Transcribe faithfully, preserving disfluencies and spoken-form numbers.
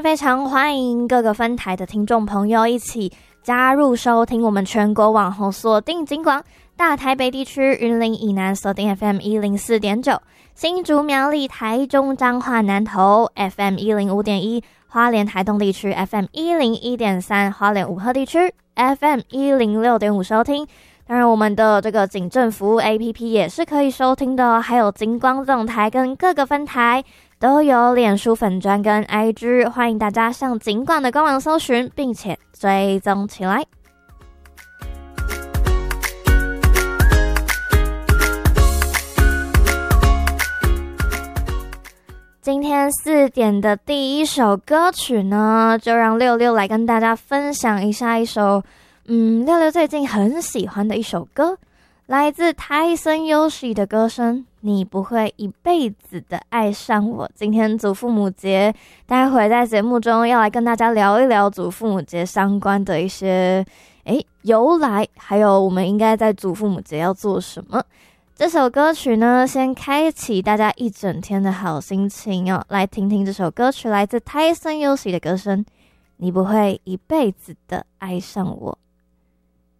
非常欢迎各个分台的听众朋友一起加入收听我们全国网红锁定警广，大台北地区云林以南锁定 F M 一零四点九，新竹苗栗台中彰化南投 F M 一零五点一，花莲台东地区 F M 一零一点三，花莲武鹤地区 F M 一零六点五收听。当然我们的这个警政服务 A P P 也是可以收听的，还有警广总台跟各个分台都有脸书粉专跟 I G， 欢迎大家上警广的官网搜寻并且追踪起来。今天四点的第一首歌曲呢，就让六六来跟大家分享一下一首嗯，六六最近很喜欢的一首歌，来自泰森优喜的歌声，你不会一辈子的爱上我。今天祖父母节，待会在节目中要来跟大家聊一聊祖父母节相关的一些诶由来，还有我们应该在祖父母节要做什么。这首歌曲呢，先开启大家一整天的好心情哦。来听听这首歌曲，来自泰森优喜的歌声，你不会一辈子的爱上我。